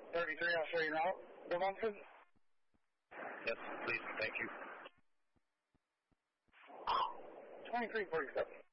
33, I'll show you now. The Munford? Yes, please. Thank you. 2347.